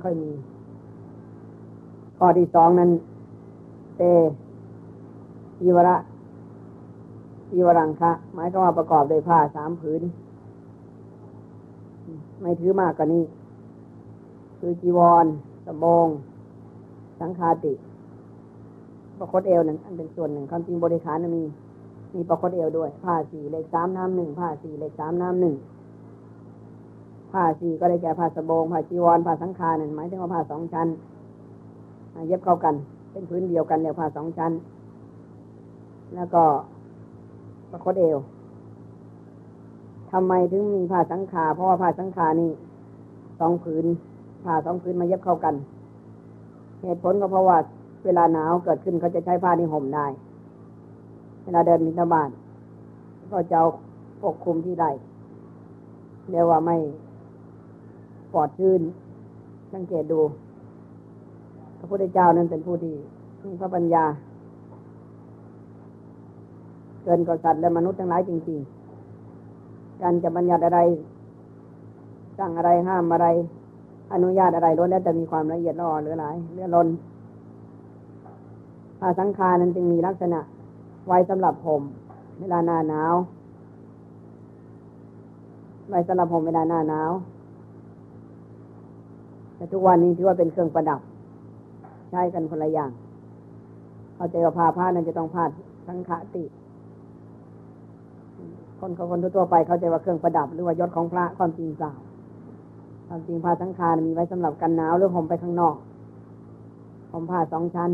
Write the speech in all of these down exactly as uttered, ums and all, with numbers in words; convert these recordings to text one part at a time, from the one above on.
ค่อยมีข้อที่สองนั้นเตจีวระจีวรังคะหมายความว่าประกอบด้วยผ้าสามผืนไม่ถือมากกว่านี้คือจีวรสบงสังฆาติประคตเอวนั่นอันเป็นส่วนหนึ่งความจริงบริขารมีมีประคตเอวด้วยผ้าสี่เลขสามน้ำหนึ่งผ้าสี่เลขสามน้ำหนึ่งผ้าสี่ก็ได้แก่ผ้าสบงผ้าจีวรผ้าสังฆานั่นหมายถึงว่าผ้าสองชั้นเย็บเข้ากันเป็นพื้นเดียวกันเรียกผ้าสองชั้นแล้วก็ประคตเอวทำไมถึงมีผ้าสังฆาเพราะว่าผ้าสังฆานี่สองผืนผ้าสองผืนมาเย็บเข้ากันเหตุผลก็เพราะว่าเวลาหนาวเกิดขึ้นเขาจะใช้ผ้านี้ห่มได้เวลาเดินบิณฑบาตก็จะเอาปกคลุมที่ได้เรียกว่าไม่ปลอดชื้นสังเกตดูพระพุทธเจ้านั้นเป็นผู้ที่มีพระปัญญาเกินกว่าสัตว์และมนุษย์ทั้งหลายจริงๆการจะบัญญัติอะไรสั่งอะไรห้ามอะไรอนุญาตอะไรล้วนแล้วแต่มีความละเอียดละออเหลือหลายเหลือล้นผ้าสังฆานั้นจึงมีลักษณะไว้สำหรับห่มเวลาหน้าหนาวไว้สำหรับห่มเวลาหน้าหนาวแต่ทุกวันนี้ถือว่าเป็นเครื่องประดับใช้กันคนละอย่างเข้าใจว่าผ้าผ้านั้นจะต้องผ้าสังฆาติคนเขาคนทั่วไปเข้าใจว่าเครื่องประดับหรือว่ายศของพระความจริงเปล่าความจริงผ้าสังฆามีไว้สำหรับกันหนาวหรือห่มไปข้างนอกห่มผ้าสองชั้น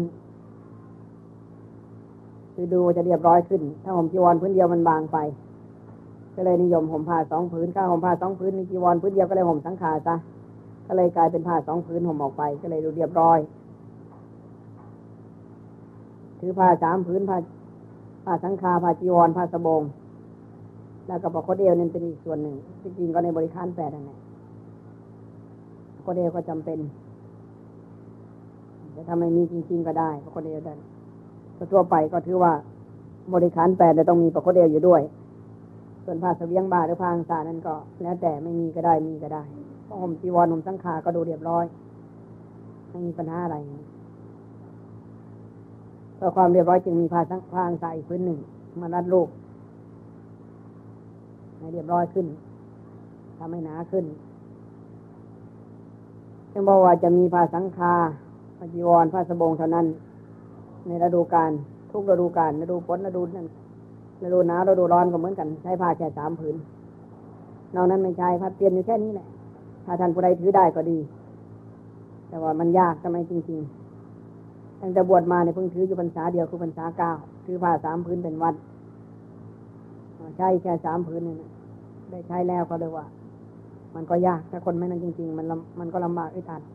คือดูจะเรียบร้อยขึ้นถ้าห่มจีวรพื้นเดียวมันบางไปก็เลยนิยมห่มผ้าสองผืนข้าห่มผ้าสองผืนมีจีวรพื้นเดียวก็เลยห่มสังฆาซะก็เลยกลายเป็นผ้าสองผืนห่มออกไปก็เลยดูเรียบร้อยถือผ้าสามผืนผ้าผ้าสังฆาผ้าจีวรผ้าสบงแล้วก็ประคตเอวนี่เป็นอีกส่วนหนึ่งจริงๆก็ในบริขารแปดนั่นแหละประคตเอวก็จำเป็นแต่ถ้าไม่มีจริงๆก็ได้ประคตเอวได้ทั่วไปก็ถือว่าบริขารแปดจะต้องมีประคตเอวอยู่ด้วยส่วนผ้าเสวียงบ่าหรือผ้าอังสานั้นก็แล้วแต่ไม่มีก็ได้มีก็ได้เพราะห่มจีวรห่มสังฆาก็ดูเรียบร้อยไม่มีปัญหาอะไรเพื่อความเรียบร้อยจึงมีผ้าสังผ้าอังสาอีกพื้นหนึ่งมารัดลูกให้เรียบร้อยขึ้นทำให้หนาขึ้นจึงบอกว่าจะมีผ้าสังฆาผ้าจีวรผ้าสบงเท่านั้นในฤดูกาลทุกฤดูกาลฤดูฝนฤดูนั้นฤดูหนาวฤดูร้อนก็เหมือนกันใช้ผ้าแค่สามผืนนอกนั้นไม่ใช่ผ้าเปลี่ยนอยู่แค่นี้แหละถ้าท่านผู้ใดถือได้ก็ดีแต่ว่ามันยากทำไมจริงๆตั้งแต่บวชมาเนี่ยเพิ่งถืออยู่พรรษาเดียวคือพรรษาเก้าถือผ้าสามผืนเป็นวัดใช้แค่สามผืนนี่นะได้ใช้แล้วก็เลยว่ามันก็ยากถ้าคนไม่นั่นจริงๆมันมันก็ลำบากอึดอัด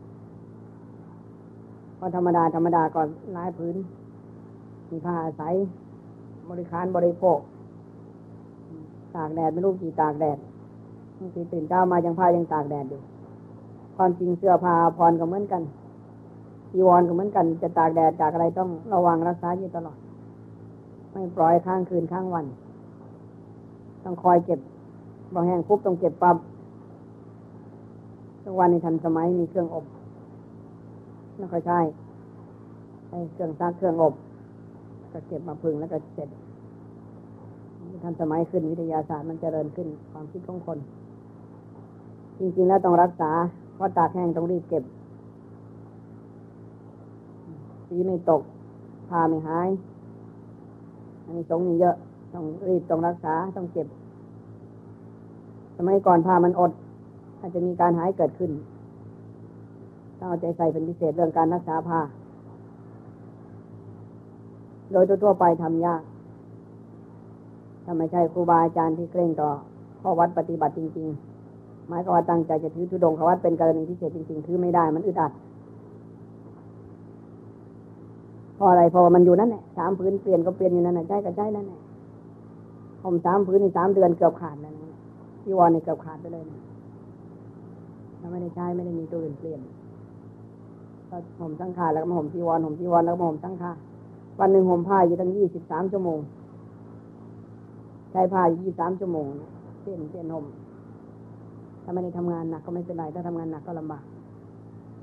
เพราะธรรมดาธรรมดาก่อนหลายผืนมีผ้าอาศัยบริการบริโภคตากแดดไม่รู้กี่ตากแดดบางทีตื่นเช้ามายังผ้ายังตากแดดอยู่ความจริงเสื้อผ้าพรก็เหมือนกันจีวรก็เหมือนกันจะตากแดดตากอะไรต้องระวังรักษาอยู่ตลอดไม่ปล่อยค้างคืนค้างวันต้องคอยเก็บบางแห่งปุ๊บต้องเก็บปั๊บทุกวันนี้ทันสมัยมีเครื่องอบไม่ค่อยใช่ไอ้เครื่องซักเครื่องอบก็เก็บมาพึ่งแล้วก็เสร็จทันสมัยขึ้นวิทยาศาสตร์มันเจริญขึ้นความคิดของคนจริงๆแล้วต้องรักษาเพราะตากแห้งต้องรีบเก็บสีไม่ตกผ้าไม่หายอันนี้สงฆ์มีเยอะต้องรีบต้องรักษาต้องเก็บสมัยก่อนผ้ามันอดอาจจะมีการหายเกิดขึ้นต้องเอาใจใส่เป็นพิเศษเรื่องการรักษาผ้าโดยทั่วไปทำยากถ้าไม่ใช่ครูบาอาจารย์ที่เคร่งต่อข้อวัดปฏิบัติจริงๆหมายความว่าตั้งใจจะถือธุดงค์วัดเป็นกรณีพิเศษจริงๆถือไม่ได้มันอึดอัดเพราะอะไรเพราะมันอยู่นั่นแหละสามผืนเปลี่ยนก็เปลี่ยนอยู่นั่นแหละใช้ก็ใช้นั่นแหละผมสามผืนนี่สามเดือนเกือบขาดแล้วนะจีวรนี่เกือบขาดไปเลยนะถ้าไม่ได้ใช้ไม่ได้มีตัวอื่นเปลี่ยนก็ห่มสังฆาแล้วก็มาห่มจีวรห่มจีวรแล้วก็มาห่มสังฆาวันหนึ่งห่มผ้าอยู่ตั้งยี่สิบสามชั่วโมงใช้ผ้าอยู่ยี่สิบสามชั่วโมงเปลี่ยนเปลี่ยนห่มถ้าไม่ได้ทำงานหนักก็ไม่เป็นไรถ้าทำงานหนักก็ลำบาก